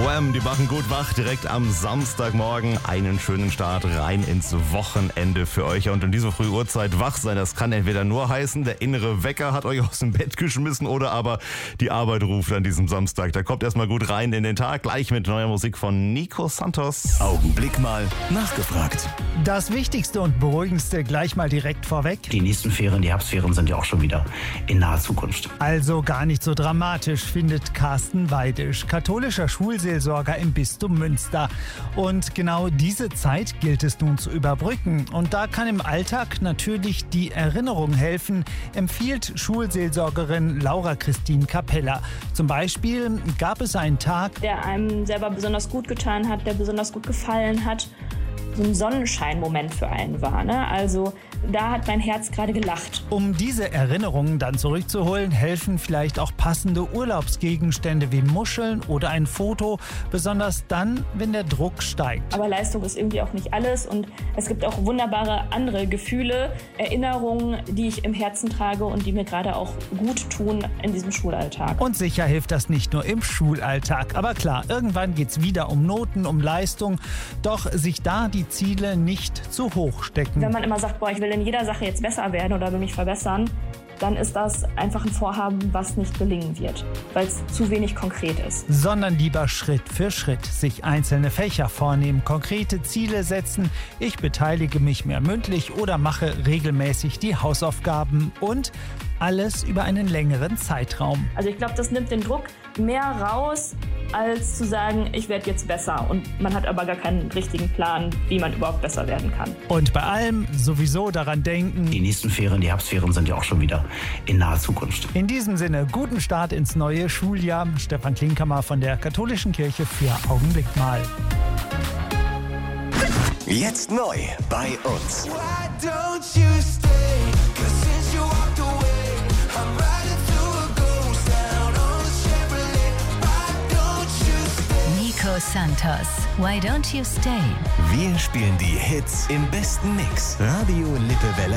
Wham, die machen gut wach direkt am Samstagmorgen. Einen schönen Start rein ins Wochenende für euch. Und in dieser frühen Uhrzeit wach sein, das kann entweder nur heißen, der innere Wecker hat euch aus dem Bett geschmissen oder aber die Arbeit ruft an diesem Samstag. Da kommt erstmal gut rein in den Tag, gleich mit neuer Musik von Nico Santos. Augenblick mal nachgefragt. Das Wichtigste und Beruhigendste gleich mal direkt vorweg. Die nächsten Ferien, die Herbstferien, sind ja auch schon wieder in naher Zukunft. Also gar nicht so dramatisch, findet Carsten Weidisch, katholischer Schulseelsorger im Bistum Münster. Und genau diese Zeit gilt es nun zu überbrücken. Und da kann im Alltag natürlich die Erinnerung helfen, empfiehlt Schulseelsorgerin Laura Christine Capella. Zum Beispiel gab es einen Tag, der einem selber besonders gut getan hat, der besonders gut gefallen hat. So ein Sonnenscheinmoment für einen war. Ne? Also da hat mein Herz gerade gelacht. Um diese Erinnerungen dann zurückzuholen, helfen vielleicht auch passende Urlaubsgegenstände wie Muscheln oder ein Foto, besonders dann, wenn der Druck steigt. Aber Leistung ist irgendwie auch nicht alles und es gibt auch wunderbare andere Gefühle, Erinnerungen, die ich im Herzen trage und die mir gerade auch gut tun in diesem Schulalltag. Und sicher hilft das nicht nur im Schulalltag. Aber klar, irgendwann geht es wieder um Noten, um Leistung. Doch sich da die Ziele nicht zu hoch stecken. Wenn man immer sagt, boah, ich will in jeder Sache jetzt besser werden oder will mich verbessern, dann ist das einfach ein Vorhaben, was nicht gelingen wird, weil es zu wenig konkret ist. Sondern lieber Schritt für Schritt sich einzelne Fächer vornehmen, konkrete Ziele setzen. Ich beteilige mich mehr mündlich oder mache regelmäßig die Hausaufgaben und alles über einen längeren Zeitraum. Also ich glaube, das nimmt den Druck mehr raus, als zu sagen, ich werde jetzt besser. Und man hat aber gar keinen richtigen Plan, wie man überhaupt besser werden kann. Und bei allem sowieso daran denken. Die nächsten Ferien, die Herbstferien, sind ja auch schon wieder in naher Zukunft. In diesem Sinne, guten Start ins neue Schuljahr. Stefan Klinkhammer von der Katholischen Kirche für Augenblick mal. Jetzt neu bei uns. Nico Santos, Why Don't You Stay? Wir spielen die Hits im besten Mix. Radio Lippewelle